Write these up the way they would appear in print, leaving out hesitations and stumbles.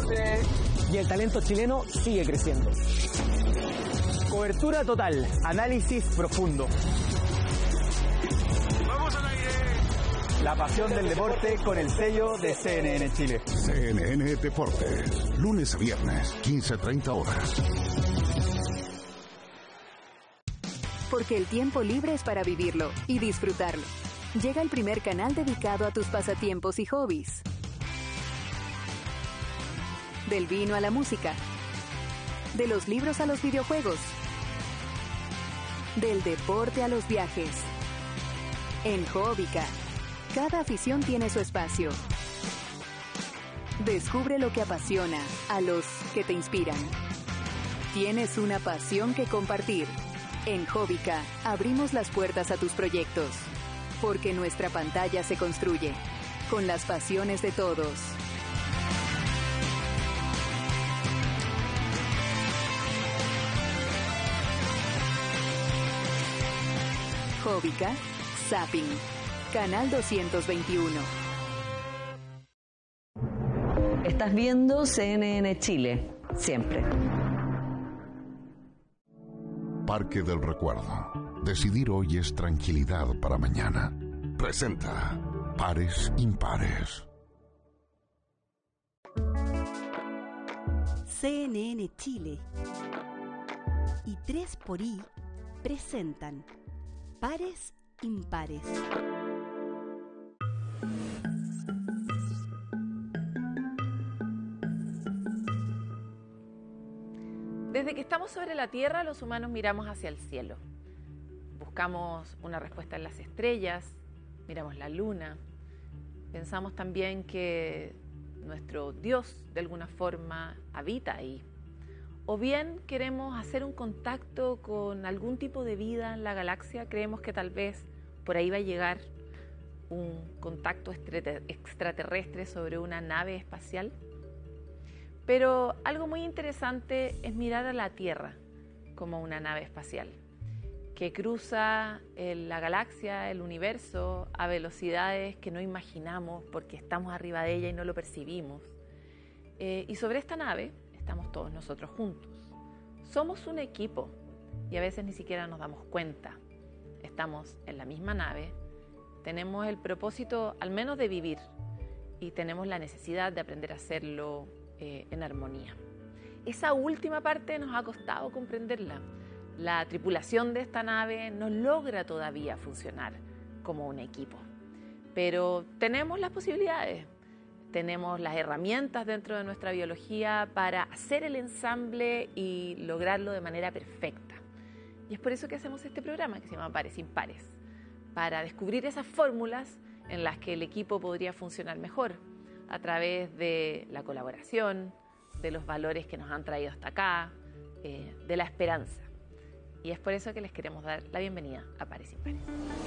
deporte. Y el talento chileno sigue creciendo. Cobertura total, análisis profundo. ¡Vamos al aire! La pasión del deporte con el sello de CNN Chile. CNN Deportes, lunes a viernes, 15:30 horas. Porque el tiempo libre es para vivirlo y disfrutarlo. Llega el primer canal dedicado a tus pasatiempos y hobbies. Del vino a la música. De los libros a los videojuegos. Del deporte a los viajes. En Hobbica, cada afición tiene su espacio. Descubre lo que apasiona a los que te inspiran. Tienes una pasión que compartir. En Hobbica, abrimos las puertas a tus proyectos. Porque nuestra pantalla se construye con las pasiones de todos. Hobbica, Zapping, Canal 221. Estás viendo CNN Chile, siempre. Parque del Recuerdo. Decidir hoy es tranquilidad para mañana. Presenta Pares Impares. CNN Chile y 3xI presentan Pares Impares. Desde que estamos sobre la Tierra, los humanos miramos hacia el cielo. Buscamos una respuesta en las estrellas, miramos la luna. Pensamos también que nuestro Dios, de alguna forma, habita ahí. O bien queremos hacer un contacto con algún tipo de vida en la galaxia. Creemos que tal vez por ahí va a llegar un contacto extraterrestre sobre una nave espacial. Pero algo muy interesante es mirar a la Tierra como una nave espacial que cruza la galaxia, el universo, a velocidades que no imaginamos porque estamos arriba de ella y no lo percibimos. Y sobre esta nave estamos todos nosotros juntos. Somos un equipo y a veces ni siquiera nos damos cuenta. Estamos en la misma nave, tenemos el propósito al menos de vivir y tenemos la necesidad de aprender a hacerlo en armonía. Esa última parte nos ha costado comprenderla. La tripulación de esta nave no logra todavía funcionar como un equipo, pero tenemos las posibilidades, tenemos las herramientas dentro de nuestra biología para hacer el ensamble y lograrlo de manera perfecta. Y es por eso que hacemos este programa que se llama Pares Impares, para descubrir esas fórmulas en las que el equipo podría funcionar mejor, a través de la colaboración, de los valores que nos han traído hasta acá, de la esperanza. Y es por eso que les queremos dar la bienvenida a Pares Impares.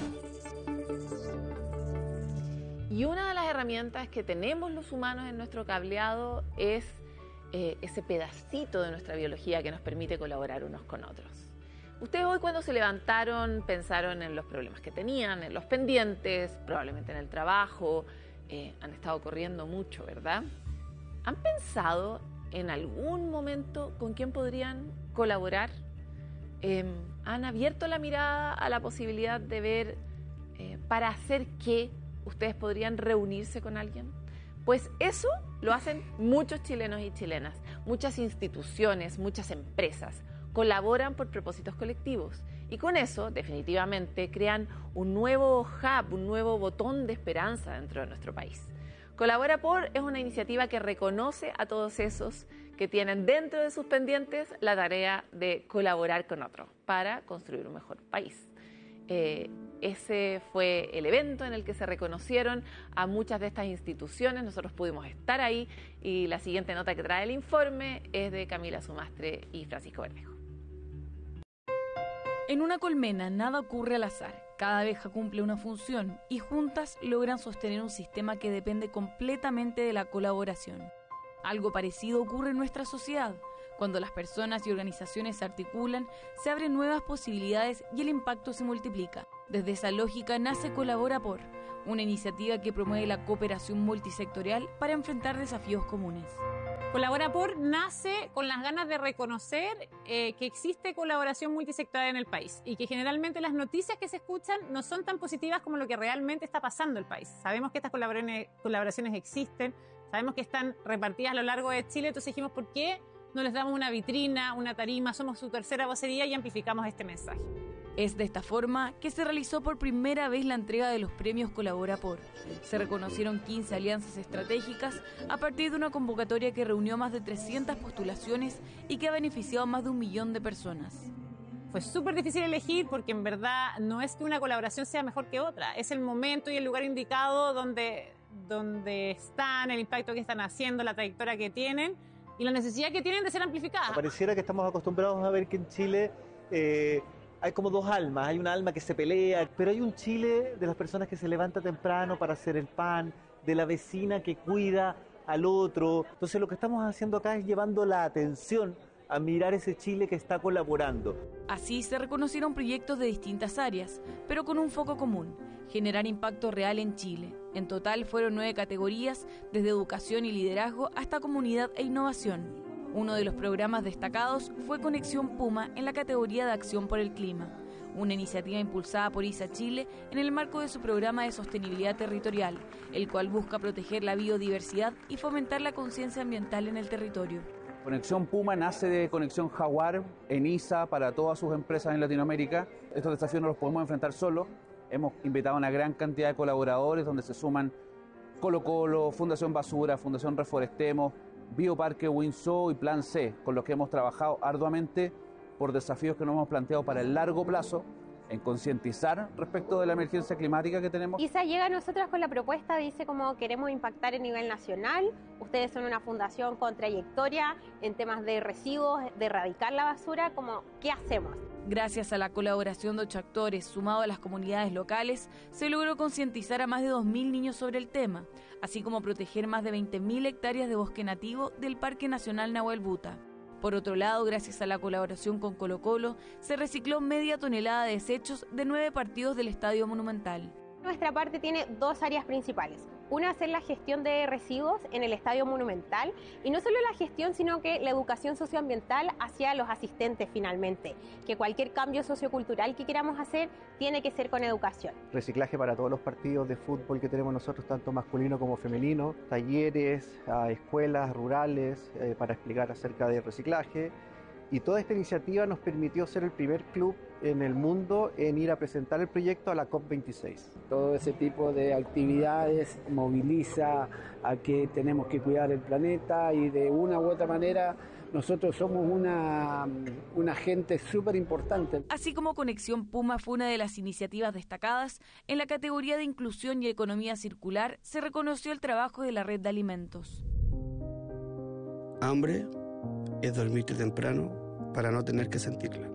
Y una de las herramientas que tenemos los humanos en nuestro cableado es ese pedacito de nuestra biología que nos permite colaborar unos con otros. Ustedes hoy cuando se levantaron pensaron en los problemas que tenían, en los pendientes, probablemente en el trabajo, han estado corriendo mucho, ¿verdad? ¿Han pensado en algún momento con quién podrían colaborar? ¿Han abierto la mirada a la posibilidad de ver para hacer qué ustedes podrían reunirse con alguien? Pues eso lo hacen muchos chilenos y chilenas, muchas instituciones, muchas empresas colaboran por propósitos colectivos y con eso definitivamente crean un nuevo hub, un nuevo botón de esperanza dentro de nuestro país. Colabora Por es una iniciativa que reconoce a todos esos que tienen dentro de sus pendientes la tarea de colaborar con otros para construir un mejor país. Ese fue el evento en el que se reconocieron a muchas de estas instituciones. Nosotros pudimos estar ahí y la siguiente nota que trae el informe es de Camila Sumastre y Francisco Verdejo. En una colmena nada ocurre al azar. Cada abeja cumple una función y juntas logran sostener un sistema que depende completamente de la colaboración. Algo parecido ocurre en nuestra sociedad. Cuando las personas y organizaciones se articulan, se abren nuevas posibilidades y el impacto se multiplica. Desde esa lógica nace Colabora Por, una iniciativa que promueve la cooperación multisectorial para enfrentar desafíos comunes. Colabora Por nace con las ganas de reconocer que existe colaboración multisectorial en el país y que generalmente las noticias que se escuchan no son tan positivas como lo que realmente está pasando en el país. Sabemos que estas colaboraciones existen, sabemos que están repartidas a lo largo de Chile, entonces dijimos, ¿por qué no les damos una vitrina, una tarima? Somos su tercera vocería y amplificamos este mensaje. Es de esta forma que se realizó por primera vez la entrega de los premios Colabora Por. Se reconocieron 15 alianzas estratégicas a partir de una convocatoria que reunió más de 300 postulaciones y que ha beneficiado a más de 1 millón de personas. Fue súper difícil elegir porque en verdad no es que una colaboración sea mejor que otra, es el momento y el lugar indicado donde están, el impacto que están haciendo, la trayectoria que tienen y la necesidad que tienen de ser amplificadas. Pareciera que estamos acostumbrados a ver que en Chile hay como dos almas, hay una alma que se pelea, pero hay un Chile de las personas que se levanta temprano para hacer el pan, de la vecina que cuida al otro. Entonces lo que estamos haciendo acá es llevando la atención a mirar ese Chile que está colaborando. Así se reconocieron proyectos de distintas áreas, pero con un foco común: generar impacto real en Chile. En total fueron 9 categorías, desde educación y liderazgo hasta comunidad e innovación. Uno de los programas destacados fue Conexión Puma en la categoría de Acción por el Clima, una iniciativa impulsada por ISA Chile en el marco de su programa de sostenibilidad territorial, el cual busca proteger la biodiversidad y fomentar la conciencia ambiental en el territorio. Conexión Puma nace de Conexión Jaguar en ISA para todas sus empresas en Latinoamérica. Estos desafíos no los podemos enfrentar solos. Hemos invitado a una gran cantidad de colaboradores donde se suman Colo Colo, Fundación Basura, Fundación Reforestemos, Bioparque Windsor y Plan C, con los que hemos trabajado arduamente por desafíos que nos hemos planteado para el largo plazo, en concientizar respecto de la emergencia climática que tenemos. ISA llega a nosotros con la propuesta, dice como queremos impactar a nivel nacional. Ustedes son una fundación con trayectoria en temas de residuos, de erradicar la basura, como ¿qué hacemos? Gracias a la colaboración de 8 actores, sumado a las comunidades locales, se logró concientizar a más de 2.000 niños sobre el tema, así como proteger más de 20.000 hectáreas de bosque nativo del Parque Nacional Nahuel Buta. Por otro lado, gracias a la colaboración con Colo Colo, se recicló media tonelada de desechos de 9 partidos del Estadio Monumental. Nuestra parte tiene 2 áreas principales. Una, hacer la gestión de residuos en el Estadio Monumental, y no solo la gestión, sino que la educación socioambiental hacia los asistentes finalmente, que cualquier cambio sociocultural que queramos hacer tiene que ser con educación. Reciclaje para todos los partidos de fútbol que tenemos nosotros, tanto masculino como femenino, talleres a escuelas rurales para explicar acerca del reciclaje. Y toda esta iniciativa nos permitió ser el primer club en el mundo en ir a presentar el proyecto a la COP26. Todo ese tipo de actividades moviliza a que tenemos que cuidar el planeta y de una u otra manera nosotros somos una gente súper importante. Así como Conexión Puma fue una de las iniciativas destacadas, en la categoría de Inclusión y Economía Circular se reconoció el trabajo de la Red de Alimentos. Hambre es dormirte temprano para no tener que sentirla.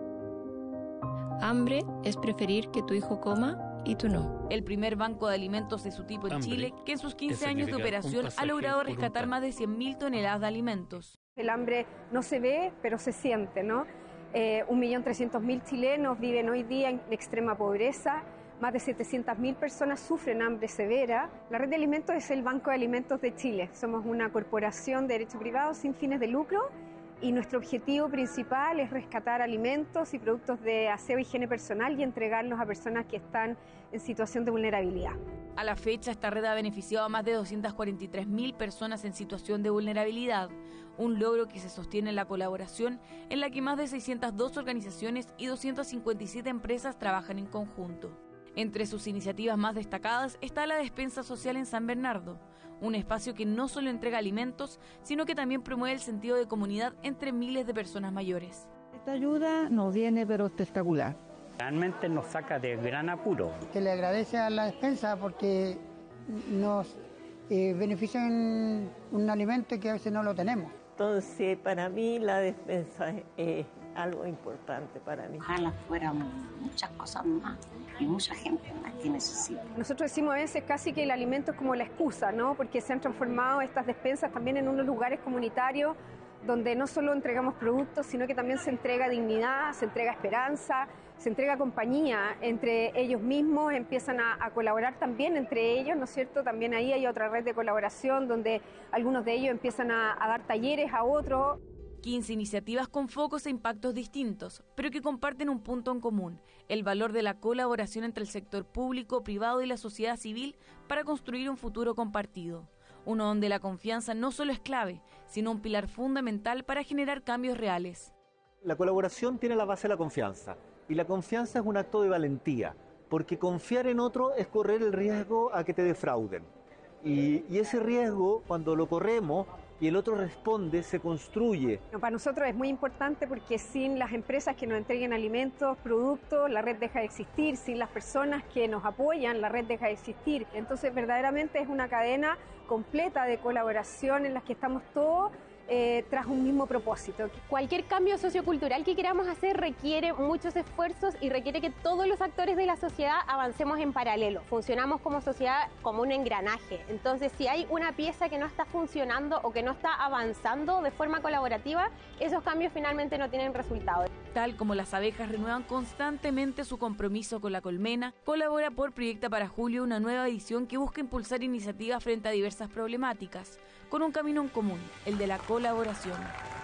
Hambre es preferir que tu hijo coma y tú no. El primer banco de alimentos de su tipo en Chile, que en sus 15 años de operación ha logrado rescatar más de 100.000 toneladas de alimentos. El hambre no se ve, pero se siente, ¿no? 1.300.000 chilenos viven hoy día en extrema pobreza. Más de 700.000 personas sufren hambre severa. La Red de Alimentos es el Banco de Alimentos de Chile. Somos una corporación de derecho privado sin fines de lucro y nuestro objetivo principal es rescatar alimentos y productos de aseo y higiene personal y entregarlos a personas que están en situación de vulnerabilidad. A la fecha, esta red ha beneficiado a más de 243.000 personas en situación de vulnerabilidad, un logro que se sostiene en la colaboración en la que más de 602 organizaciones y 257 empresas trabajan en conjunto. Entre sus iniciativas más destacadas está la despensa social en San Bernardo, un espacio que no solo entrega alimentos, sino que también promueve el sentido de comunidad entre miles de personas mayores. Esta ayuda nos viene pero espectacular. Realmente nos saca de gran apuro. Que le agradece a la despensa porque nos benefician un alimento que a veces no lo tenemos. Entonces, para mí la despensa es algo importante para mí. Ojalá fueran muchas cosas más y mucha gente más que necesita. Nosotros decimos a veces casi que el alimento es como la excusa, ¿no? Porque se han transformado estas despensas también en unos lugares comunitarios donde no solo entregamos productos, sino que también se entrega dignidad, se entrega esperanza, se entrega compañía entre ellos mismos, empiezan a colaborar también entre ellos, ¿no es cierto? También ahí hay otra red de colaboración donde algunos de ellos empiezan a dar talleres a otros. 15 iniciativas con focos e impactos distintos, pero que comparten un punto en común, el valor de la colaboración entre el sector público, privado y la sociedad civil para construir un futuro compartido. Uno donde la confianza no solo es clave, sino un pilar fundamental para generar cambios reales. La colaboración tiene la base de la confianza, y la confianza es un acto de valentía, porque confiar en otro es correr el riesgo a que te defrauden. Y ese riesgo, cuando lo corremos y el otro responde, se construye. Para nosotros es muy importante porque sin las empresas que nos entreguen alimentos, productos, la red deja de existir. Sin las personas que nos apoyan, la red deja de existir. Entonces, verdaderamente es una cadena completa de colaboración en la que estamos todos tras un mismo propósito. Cualquier cambio sociocultural que queramos hacer requiere muchos esfuerzos y requiere que todos los actores de la sociedad avancemos en paralelo. Funcionamos como sociedad como un engranaje. Entonces, si hay una pieza que no está funcionando o que no está avanzando de forma colaborativa, esos cambios finalmente no tienen resultado. Tal como las abejas renuevan constantemente su compromiso con la colmena, colabora por Proyecta para Julio una nueva edición que busca impulsar iniciativas frente a diversas problemáticas, con un camino en común, el de la colaboración.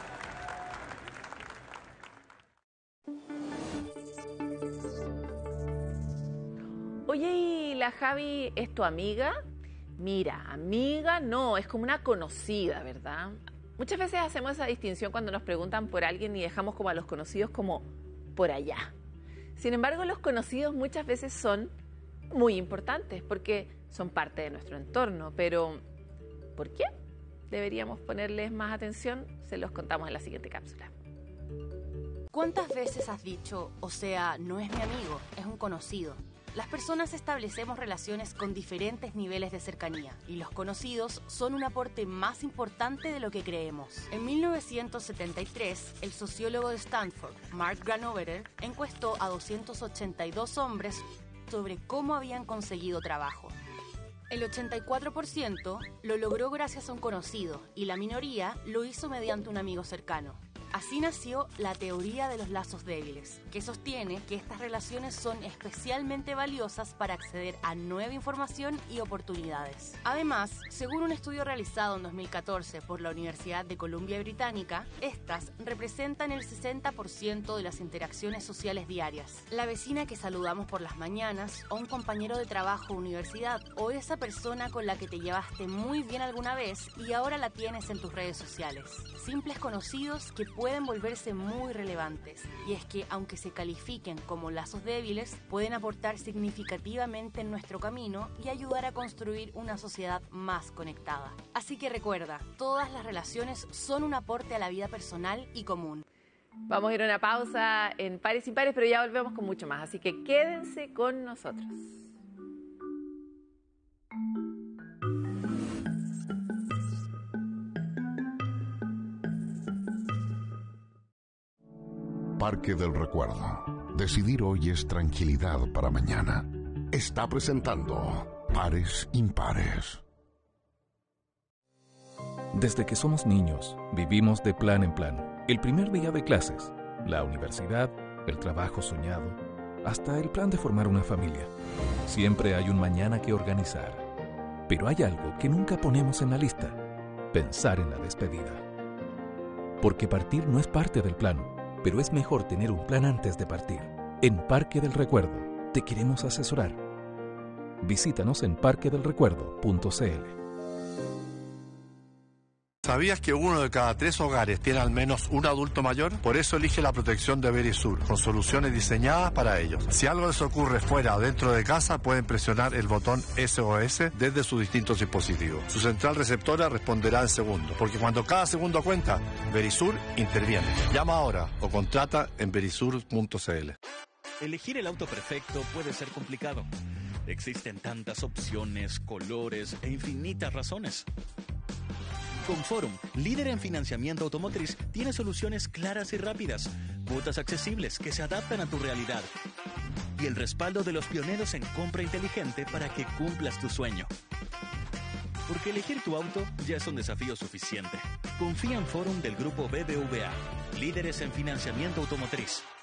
Oye, ¿y la Javi es tu amiga? Mira, amiga no, es como una conocida, ¿verdad? Muchas veces hacemos esa distinción cuando nos preguntan por alguien y dejamos como a los conocidos como por allá. Sin embargo, los conocidos muchas veces son muy importantes porque son parte de nuestro entorno, pero ¿por qué deberíamos ponerles más atención? Se los contamos en la siguiente cápsula. ¿Cuántas veces has dicho, o sea, no es mi amigo, es un conocido? Las personas establecemos relaciones con diferentes niveles de cercanía y los conocidos son un aporte más importante de lo que creemos. En 1973, el sociólogo de Stanford, Mark Granovetter, encuestó a 282 hombres sobre cómo habían conseguido trabajo. El 84% lo logró gracias a un conocido y la minoría lo hizo mediante un amigo cercano. Así nació la teoría de los lazos débiles, que sostiene que estas relaciones son especialmente valiosas para acceder a nueva información y oportunidades. Además, según un estudio realizado en 2014 por la Universidad de Columbia Británica, estas representan el 60% de las interacciones sociales diarias. La vecina que saludamos por las mañanas, o un compañero de trabajo o universidad, o esa persona con la que te llevaste muy bien alguna vez y ahora la tienes en tus redes sociales. Simples conocidos que pueden volverse muy relevantes, y es que aunque se califiquen como lazos débiles, pueden aportar significativamente en nuestro camino y ayudar a construir una sociedad más conectada. Así que recuerda, todas las relaciones son un aporte a la vida personal y común. Vamos a ir a una pausa en Pares y Pares, pero ya volvemos con mucho más, así que quédense con nosotros. Parque del Recuerdo. Decidir hoy es tranquilidad para mañana. Está presentando Pares Impares. Desde que somos niños, vivimos de plan en plan. El primer día de clases, la universidad, el trabajo soñado, hasta el plan de formar una familia. Siempre hay un mañana que organizar. Pero hay algo que nunca ponemos en la lista: pensar en la despedida. Porque partir no es parte del plan, pero es mejor tener un plan antes de partir. En Parque del Recuerdo te queremos asesorar. Visítanos en parquedelrecuerdo.cl. ¿Sabías que 1 de cada 3 hogares tiene al menos un adulto mayor? Por eso elige la protección de Verisur, con soluciones diseñadas para ellos. Si algo les ocurre fuera o dentro de casa, pueden presionar el botón SOS desde sus distintos dispositivos. Su central receptora responderá en segundos, porque cuando cada segundo cuenta, Verisur interviene. Llama ahora o contrata en verisur.cl. Elegir el auto perfecto puede ser complicado. Existen tantas opciones, colores e infinitas razones. Conforum, líder en financiamiento automotriz, tiene soluciones claras y rápidas, cuotas accesibles que se adaptan a tu realidad y el respaldo de los pioneros en compra inteligente para que cumplas tu sueño. Porque elegir tu auto ya es un desafío suficiente. Confía en Forum del Grupo BBVA, líderes en financiamiento automotriz.